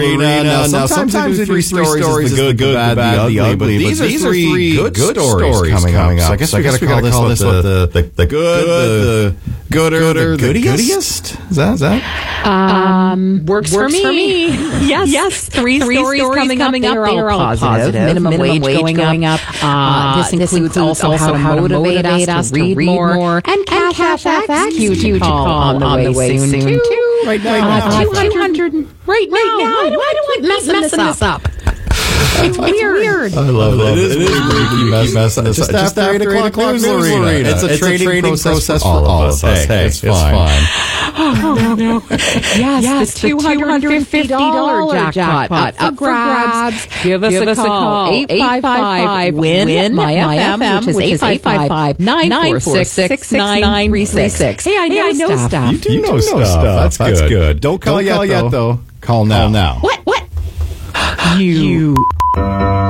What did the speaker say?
Lorena. Now, sometimes they do three stories, the good, the bad, the ugly. But these are three good stories coming up. So I guess we got to call this the good, the gooder, the goodiest? Is that? Works for me. Yes. Three stories coming up. They're all positive. Minimum wage going up. This includes also how to motivate us to read more. And Cash FX, huge call on the way soon too. Right now. 200. Right now. Why do I keep messing this up? It's weird. I love it. It is weird. Messing this up. Just after 8 o'clock news, Lorena. It's a trading process for all of us. Hey, it's fine. Oh, no. Yes, the $250 jackpot up for grabs. Give us a call. 855-WIN my FM, which is 855-946-6936. Hey, I know stuff. You do know stuff. That's good. Don't call yet, though. Call now. What? You